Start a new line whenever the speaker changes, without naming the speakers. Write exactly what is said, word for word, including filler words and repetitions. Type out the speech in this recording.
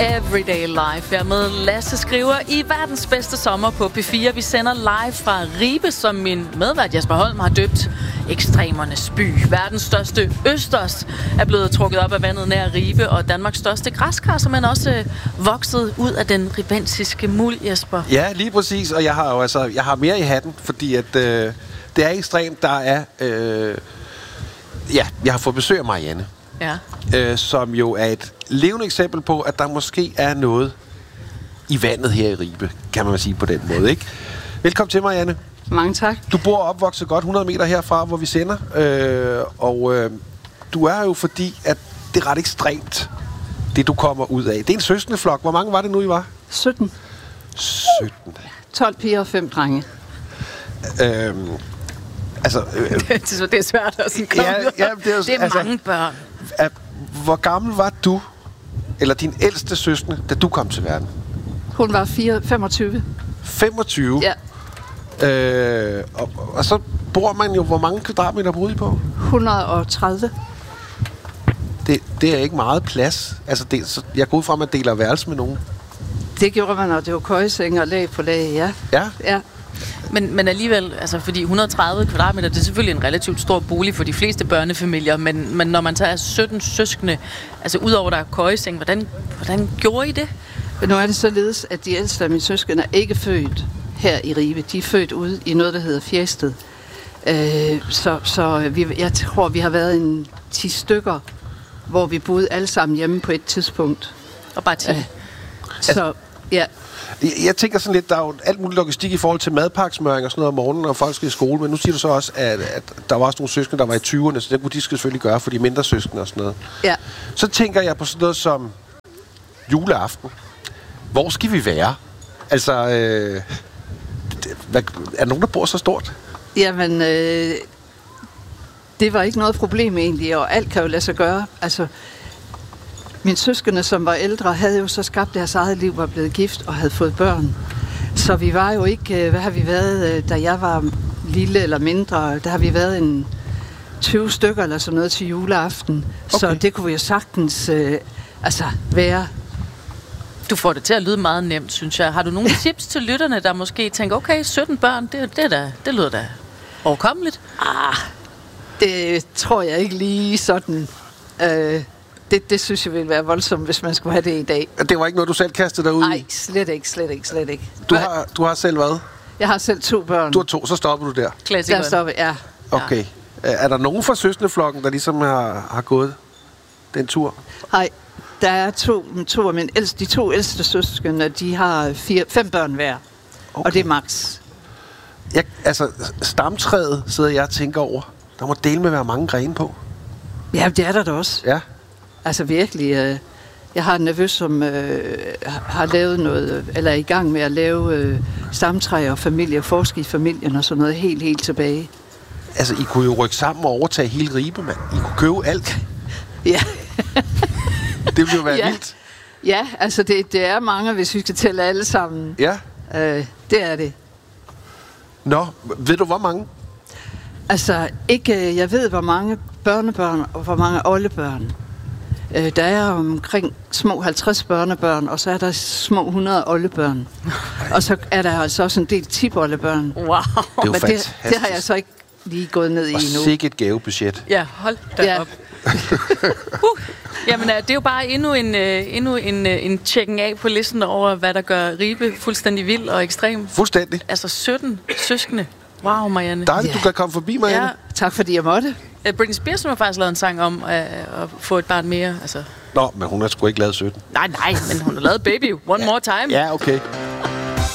Everyday Life. Jeg er med Lasse Skriver i verdens bedste sommer på P fire. Vi sender live fra Ribe, som min medvært Jesper Holm har døbt ekstremernes by. Verdens største østers er blevet trukket op af vandet nær Ribe, og Danmarks største græskar, som er også øh, vokset ud af den ribensiske muld, Jesper.
Ja, lige præcis. Og jeg har jo altså, jeg har mere i hatten, fordi at øh, det er ekstremt. Der er, øh, ja, jeg har fået besøg af Marianne.
Ja.
Øh, som jo er et levende eksempel på, at der måske er noget i vandet her i Ribe, kan man sige på den måde, ikke? Velkommen til, Marianne.
Mange tak.
Du bor opvokset godt hundrede meter herfra, hvor vi sender, øh, og øh, du er jo fordi, at det er ret ekstremt, det du kommer ud af. Det er en søskendeflok. Hvor mange var det nu, I var?
sytten.
sytten.
tolv piger og fem drenge.
Øh, altså... Øh,
det er svært at sige.
Ja, ja, det er, jo,
det er
altså,
mange børn.
At, hvor gammel var du, eller din ældste søskende, da du kom til verden?
Hun var fire, femogtyve.
femogtyve?
Ja.
Øh, og, og så bor man jo, hvor mange kvadratmeter boede I på?
et hundrede og tredive.
Det, det er ikke meget plads. Altså, det, så jeg går ud fra, at man deler værelse med nogen.
Det gjorde man, og det var køjeseng og lag på lag, ja.
Ja?
Ja.
Men, men alligevel, altså fordi et hundrede og tredive kvadratmeter, det er selvfølgelig en relativt stor bolig for de fleste børnefamilier, men, men når man tager sytten søskende, altså udover der er køjeseng, hvordan, hvordan gjorde I det?
Men nu er det således, at de ældste af mine søskende er ikke født her i Ribe. De er født ude i noget, der hedder Fjested. Øh, så så vi, jeg tror, vi har været en ti stykker, hvor vi boede alle sammen hjemme på et tidspunkt.
Og bare ti?
Øh, så, ja.
Jeg, jeg tænker sådan lidt, der er jo alt muligt logistik i forhold til madpakkesmøring og sådan noget om morgenen, og folk skal i skole, men nu siger du så også, at, at der var også nogle søskende, der var i tyverne, så det kunne de selvfølgelig gøre for de mindre søskende og sådan noget.
Ja.
Så tænker jeg på sådan noget som juleaften. Hvor skal vi være? Altså, øh, det, hvad, er der nogen, der bor så stort?
Jamen, øh, det var ikke noget problem egentlig, og alt kan jo lade sig gøre. Altså, mine søskende, som var ældre, havde jo så skabt deres eget liv, var blevet gift og havde fået børn. Så vi var jo ikke, hvad har vi været, da jeg var lille eller mindre, der har vi været en tyve stykker eller sådan noget til juleaften. Okay. Så det kunne vi jo sagtens øh, altså være.
Du får det til at lyde meget nemt, synes jeg. Har du nogle tips til lytterne, der måske tænker, okay, sytten børn, det, det, da, det lyder da overkommeligt?
Ah, det tror jeg ikke lige sådan. Øh, det, det synes jeg ville være voldsomt, hvis man skulle have det i dag.
Det var ikke noget, du selv kastede dig ud i?
Nej, slet ikke, slet ikke, slet ikke.
Du har, du har selv hvad?
Jeg har selv to børn.
Du har to, så stopper du der?
Klassikeren.
Der stopper, ja.
Okay. Er der nogen fra søskendeflokken, der ligesom har, har gået den tur?
Nej, der er to, to af mine ældste, de to ældste søskende, de har fire, fem børn hver. Okay. Og det er max.
Jeg, altså, stamtræet sidder jeg og tænker over. Der må dele med være mange grene på.
Ja, det er der da også.
Ja.
Altså virkelig. Øh, jeg har en nevø, som øh, har lavet noget, eller er i gang med at lave øh, stamtræ og familie, og forske i familien og sådan noget helt, helt tilbage.
Altså, I kunne jo rykke sammen og overtage hele Ribe, mand. I kunne købe alt.
Ja.
Det ville jo være
ja.
vildt.
Ja, altså det, det er mange, hvis vi skal tælle alle sammen.
Ja.
Øh, det er det.
Nå, ved du hvor mange?
Altså, ikke, jeg ved, hvor mange børnebørn og hvor mange oldebørn. Øh, der er omkring små halvtreds børnebørn, og så er der små hundrede oldebørn. Og så er der altså også en del tipoldebørn.
Wow.
Det er jo
Men
fantastisk.
det, det har jeg så ikke lige gået ned i
og
endnu.
Og sikke et gavebudget.
Ja, hold da
ja.
op. uh. Jamen, det er jo bare endnu en, uh, endnu en, uh, en checken af på listen over, hvad der gør Ribe fuldstændig vild og ekstrem.
Fuldstændig.
Altså sytten søskende. Wow, Marianne.
Dejligt,
Ja.
du kan komme forbi, Marianne.
Ja.
Tak fordi jeg måtte.
Uh, Britney Spears har faktisk lavet en sang om uh, at få et barn mere. Altså.
Nå, men hun har sgu ikke lavet sytten.
Nej, nej, men hun har lavet Baby One
ja.
More Time.
Ja, okay.